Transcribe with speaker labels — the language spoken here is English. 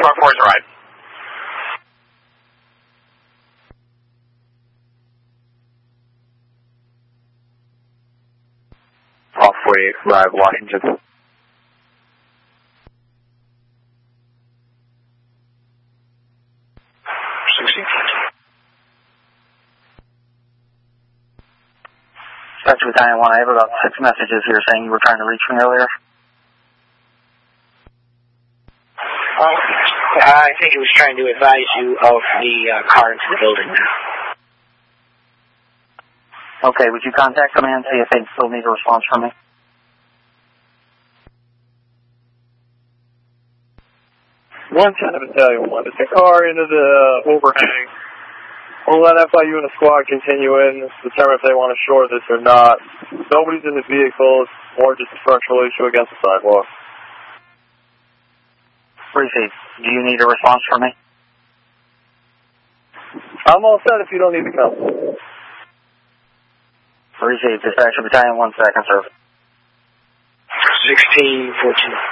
Speaker 1: Car 4's arrived.
Speaker 2: Off 48, arrive Washington.
Speaker 3: Spectre Battalion 1, I have about 6 messages here saying you were trying to reach me earlier.
Speaker 1: I think he was trying to advise you of the car into the building.
Speaker 3: Okay, would you contact command and see if they still need a response from me?
Speaker 2: One Battalion 1, it's a car into the overhang. We'll let FIU and the squad continue in, determine if they want to shore this or not. Nobody's in the vehicle, it's more just a structural issue against the sidewalk.
Speaker 3: Receive. Do you need a response from me?
Speaker 2: I'm all set if you don't need to come.
Speaker 3: Receive. Dispatcher Battalion 1 second, sir.
Speaker 1: 1614.